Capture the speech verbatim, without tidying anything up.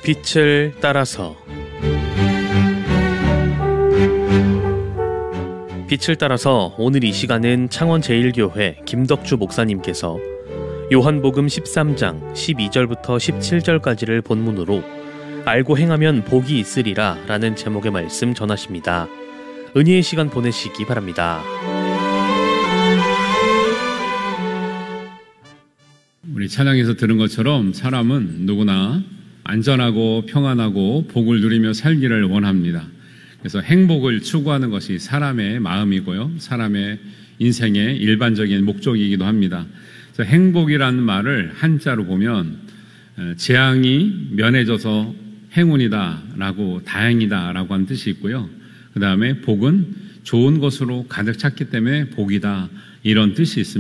빛을 따라서 빛을 따라서 오늘 이 시간은 창원제일교회 김덕주 목사님께서 요한복음 십삼 장 십이 절부터 십칠 절까지를 본문으로 알고 행하면 복이 있으리라 라는 제목의 말씀 전하십니다. 은혜의 시간 보내시기 바랍니다. 우리 찬양에서 들은 것처럼 사람은 누구나 안전하고 평안하고 복을 누리며 살기를 원합니다. 그래서 행복을 추구하는 것이 사람의 마음이고요, 사람의 인생의 일반적인 목적이기도 합니다. 그래서 행복이라는 말을 한자로 보면 재앙이 면해져서 행운이다 라고, 다행이다 라고 하는 뜻이 있고요, 그 다음에 복은 좋은 것으로 가득 찼기 때문에 복이다, 이런 뜻이 있습니다.